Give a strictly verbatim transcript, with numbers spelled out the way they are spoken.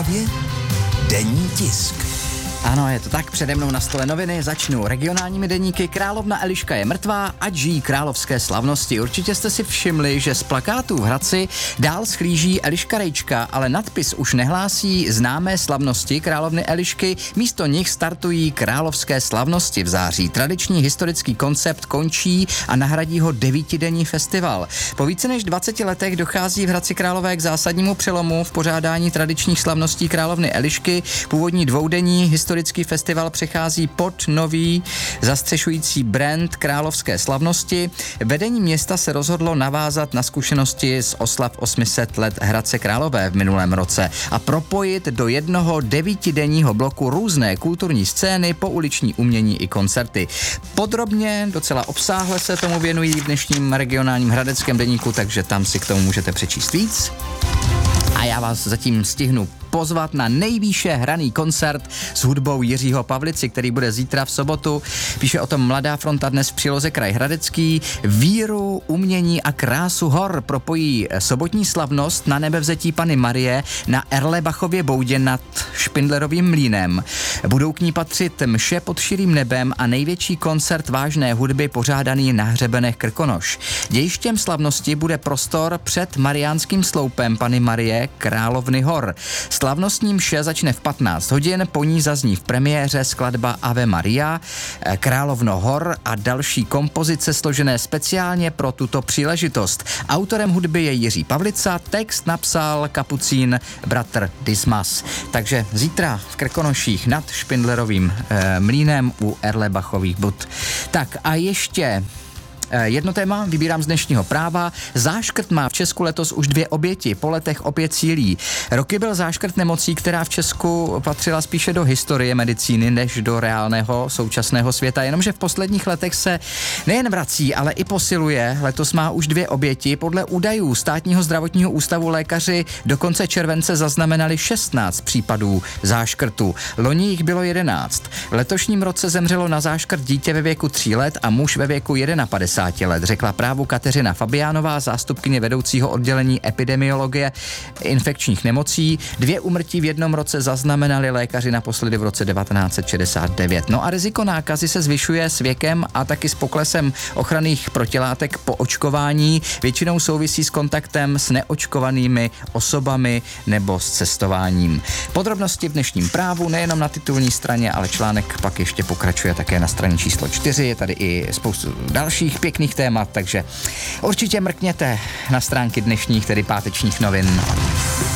Právě denní tisk. Ano, je to tak, přede mnou na stole noviny, začnu regionálními deníky. Královna Eliška je mrtvá, ať žijí královské slavnosti. Určitě jste si všimli, že z plakátů v Hradci dál schlíží Eliška Rejčka, ale nadpis už nehlásí známé slavnosti královny Elišky, místo nich startují královské slavnosti v září. Tradiční historický koncept končí a nahradí ho devítidenní festival. Po více než dvaceti letech dochází v Hradci Králové k zásadnímu přelomu v pořádání tradičních slavností královny Elišky. Původní dvoudenní historický festival přechází pod nový zastřešující brand královské slavnosti. Vedení města se rozhodlo navázat na zkušenosti z oslav osmi set let Hradce Králové v minulém roce a propojit do jednoho devítidenního bloku různé kulturní scény, pouliční umění i koncerty. Podrobně, docela obsáhle se tomu věnují v dnešním regionálním hradeckém deníku, takže tam si k tomu můžete přečíst víc. A já vás zatím stihnu pozvat na nejvýše hraný koncert s hudbou Jiřího Pavlici, který bude zítra v sobotu. Píše o tom Mladá fronta dnes v příloze Kraj Hradecký. Víru, umění a krásu hor propojí sobotní slavnost na nebevzetí Panny Marie na Erlebachově boudě nad Špindlerovým mlýnem. Budou k ní patřit mše pod širým nebem a největší koncert vážné hudby pořádaný na hřebenech Krkonoš. Dějištěm slavnosti bude prostor před Mariánským sloupem Panny Marie Královny hor. Slavnostní mše začne v patnáct hodin, po ní zazní v premiéře skladba Ave Maria, Královno hor a další kompozice složené speciálně pro tuto příležitost. Autorem hudby je Jiří Pavlica, text napsal kapucín bratr Dismas. Takže zítra v Krkonoších nad Špindlerovým e, mlýnem u Erlebachových bud. Tak a ještě jedno téma vybírám z dnešního Práva. Záškrt má v Česku letos už dvě oběti, po letech opět sílí. Roky byl záškrt nemocí, která v Česku patřila spíše do historie medicíny, než do reálného současného světa, jenomže v posledních letech se nejen vrací, ale i posiluje. Letos má už dvě oběti. Podle údajů Státního zdravotního ústavu lékaři do konce července zaznamenali šestnáct případů záškrtu. Loni jich bylo jedenáct. V letošním roce zemřelo na záškrt dítě ve věku tří let a muž ve věku padesát jedna let, řekla Právu Kateřina Fabiánová, zástupkyně vedoucího oddělení epidemiologie infekčních nemocí. Dvě úmrtí v jednom roce zaznamenali lékaři naposledy v roce devatenáct set šedesát devět. No a riziko nákazy se zvyšuje s věkem a taky s poklesem ochranných protilátek po očkování. Většinou souvisí s kontaktem s neočkovanými osobami nebo s cestováním. Podrobnosti v dnešním Právu nejenom na titulní straně, ale článek pak ještě pokračuje také na straně číslo čtyři. Je tady i spoustu dalších pěkných témat, takže určitě mrkněte na stránky dnešních, tedy pátečních novin.